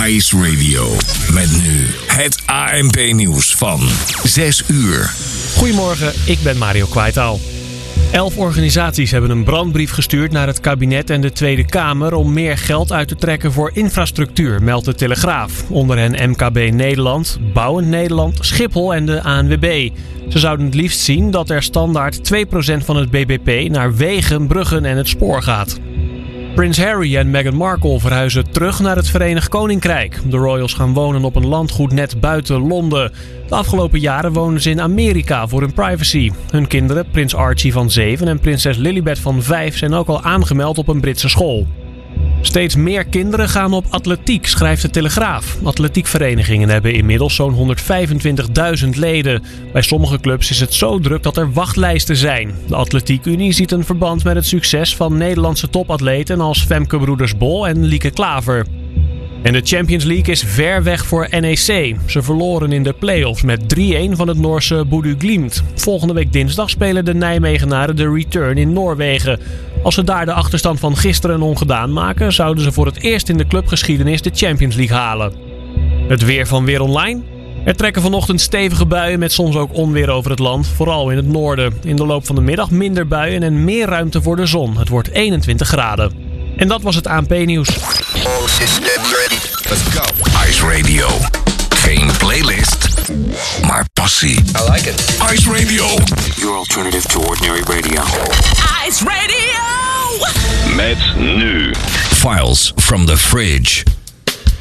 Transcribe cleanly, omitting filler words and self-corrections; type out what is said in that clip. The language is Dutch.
Ice Radio. Met nu het ANP-nieuws van 6 uur. Goedemorgen, ik ben Mario Kwaitaal. 11 organisaties hebben een brandbrief gestuurd naar het kabinet en de Tweede Kamer om meer geld uit te trekken voor infrastructuur, meldt de Telegraaf. Onder hen MKB Nederland, Bouwend Nederland, Schiphol en de ANWB. Ze zouden het liefst zien dat er standaard 2% van het BBP naar wegen, bruggen en het spoor gaat. Prins Harry en Meghan Markle verhuizen terug naar het Verenigd Koninkrijk. De royals gaan wonen op een landgoed net buiten Londen. De afgelopen jaren woonden ze in Amerika voor hun privacy. Hun kinderen, prins Archie van 7 en prinses Lilibet van 5, zijn ook al aangemeld op een Britse school. Steeds meer kinderen gaan op atletiek, schrijft de Telegraaf. Atletiekverenigingen hebben inmiddels zo'n 125.000 leden. Bij sommige clubs is het zo druk dat er wachtlijsten zijn. De Atletiekunie ziet een verband met het succes van Nederlandse topatleten als Femke Broeders-Bol en Lieke Klaver. En de Champions League is ver weg voor NEC. Ze verloren in de play-offs met 3-1 van het Noorse Bodø Glimt. Volgende week dinsdag spelen de Nijmegenaren de return in Noorwegen. Als ze daar de achterstand van gisteren ongedaan maken, zouden ze voor het eerst in de clubgeschiedenis de Champions League halen. Het weer van Weer Online. Er trekken vanochtend stevige buien met soms ook onweer over het land, vooral in het noorden. In de loop van de middag minder buien en meer ruimte voor de zon. Het wordt 21 graden. En dat was het ANP-nieuws. Let's go. Ice Radio. Geen playlist, maar passie. I like it. Ice Radio. Your alternative to ordinary radio. Ice Radio! Met nu Files from the Fridge.